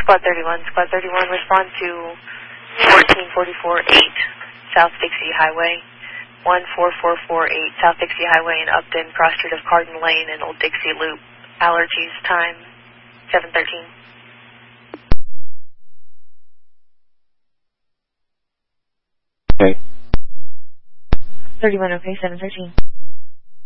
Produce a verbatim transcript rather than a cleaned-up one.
Squad thirty-one. Squad thirty-one, respond to fourteen forty-four eight South Dixie Highway. one four four four eight South Dixie Highway in Upton, cross street of Carden Lane and Old Dixie Loop. Allergies, time seven thirteen. Okay. thirty-one, okay, seven thirteen.